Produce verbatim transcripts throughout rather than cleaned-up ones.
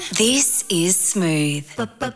This is Smooth.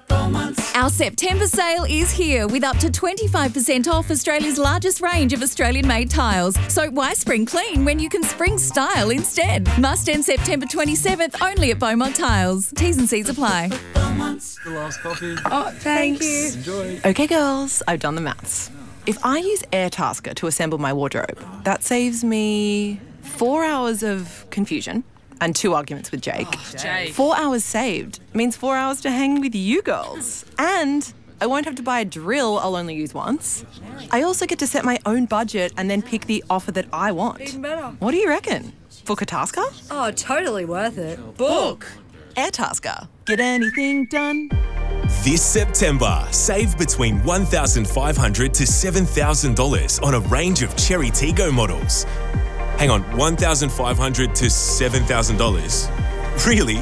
Our September sale is here with up to twenty-five percent off Australia's largest range of Australian-made tiles. So why spring clean when you can spring style instead? Must end September twenty-seventh only at Beaumont Tiles. T's and C's apply. The last coffee. Oh, thank you. Enjoy. Okay, girls, I've done the maths. If I use Airtasker to assemble my wardrobe, that saves me four hours of confusion and two arguments with Jake. Oh, Jake. Four hours saved means four hours to hang with you girls. And I won't have to buy a drill I'll only use once. I also get to set my own budget and then pick the offer that I want. Even better. What do you reckon? Book a Tasker? Oh, totally worth it. Book! Airtasker. Get anything done? This September, save between one thousand five hundred dollars to seven thousand dollars on a range of Cherry Tiggo models. Hang on, one thousand five hundred dollars to seven thousand dollars? Really?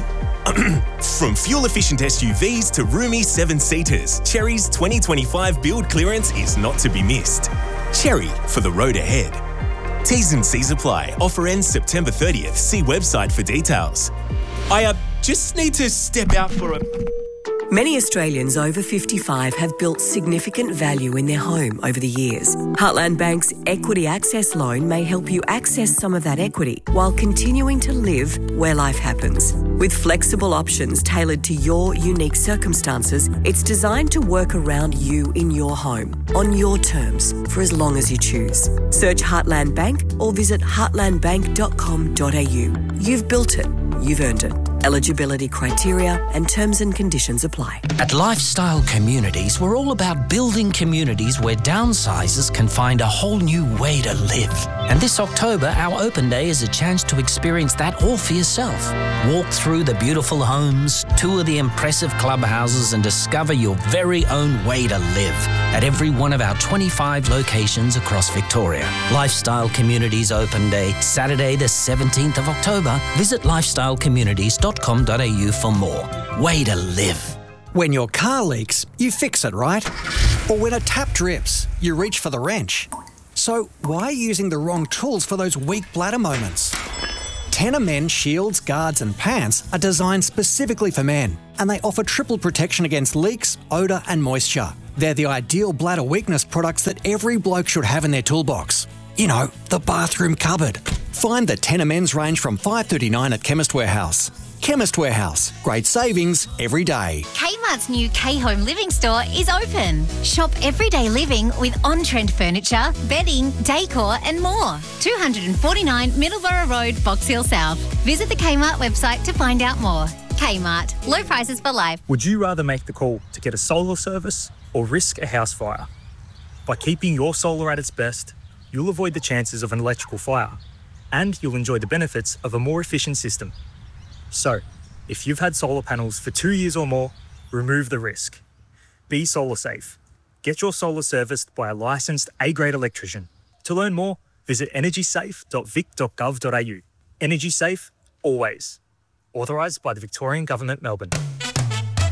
From fuel-efficient S U Vs to roomy seven-seaters, Cherry's twenty twenty-five build clearance is not to be missed. Cherry for the road ahead. T's and C's apply. Offer ends September thirtieth. See website for details. I uh, just need to step out for a... Many Australians over fifty-five have built significant value in their home over the years. Heartland Bank's Equity Access Loan may help you access some of that equity while continuing to live where life happens. With flexible options tailored to your unique circumstances, it's designed to work around you in your home, on your terms, for as long as you choose. Search Heartland Bank or visit heartland bank dot com dot a u. You've built it. You've earned it. Eligibility criteria and terms and conditions apply. At Lifestyle Communities, we're all about building communities where downsizers can find a whole new way to live. And this October, our open day is a chance to experience that all for yourself. Walk through the beautiful homes, tour the impressive clubhouses, and discover your very own way to live at every one of our twenty-five locations across Victoria. Lifestyle Communities Open Day, Saturday the seventeenth of October. Visit lifestyle communities dot com dot a u for more. Way to live. When your car leaks, you fix it, right? Or when a tap drips, you reach for the wrench. So why are you using the wrong tools for those weak bladder moments? Tenor Men shields, guards and pants are designed specifically for men, and they offer triple protection against leaks, odour and moisture. They're the ideal bladder weakness products that every bloke should have in their toolbox. You know, the bathroom cupboard. Find the Tenor Men's range from five dollars thirty-nine at Chemist Warehouse. Chemist Warehouse. Great savings every day. Kmart's new K-Home Living store is open. Shop everyday living with on-trend furniture, bedding, decor and more. two forty-nine Middleborough Road, Box Hill South. Visit the Kmart website to find out more. Kmart. Low prices for life. Would you rather make the call to get a solar service or risk a house fire? By keeping your solar at its best, you'll avoid the chances of an electrical fire, and you'll enjoy the benefits of a more efficient system. So, if you've had solar panels for two years or more, remove the risk. Be solar safe. Get your solar serviced by a licensed A-grade electrician. To learn more, visit energy safe dot vic dot gov dot a u. Energy safe, always. Authorised by the Victorian Government, Melbourne.